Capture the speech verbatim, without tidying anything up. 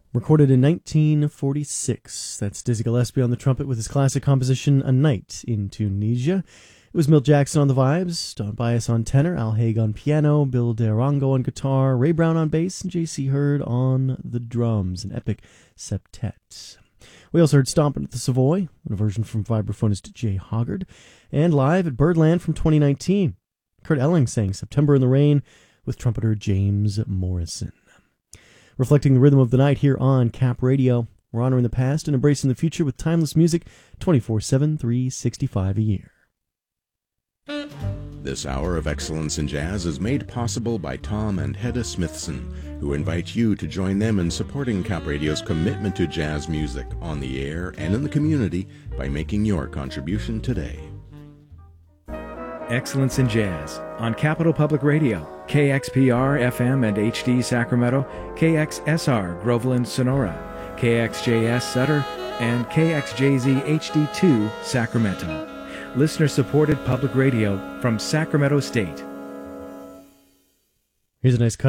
Recorded in nineteen forty-six. That's Dizzy Gillespie on the trumpet with his classic composition, A Night in Tunisia. It was Milt Jackson on the vibes, Don Bias on tenor, Al Haig on piano, Bill DeRongo on guitar, Ray Brown on bass, and J C Hurd on the drums. An epic septet. We also heard Stompin' at the Savoy, a version from vibraphonist Jay Hoggard, and live at Birdland from twenty nineteen. Kurt Elling sang September in the Rain with trumpeter James Morrison. Reflecting the rhythm of the night here on Cap Radio, we're honoring the past and embracing the future with timeless music twenty-four seven, three sixty-five a year. This hour of excellence in jazz is made possible by Tom and Hedda Smithson, who invite you to join them in supporting Cap Radio's commitment to jazz music on the air and in the community by making your contribution today. Excellence in Jazz on Capital Public Radio, K X P R F M and H D Sacramento, K X S R Groveland Sonora, K X J S Sutter, and K X J Z H D two Sacramento. Listener-supported public radio from Sacramento State. Here's a nice cut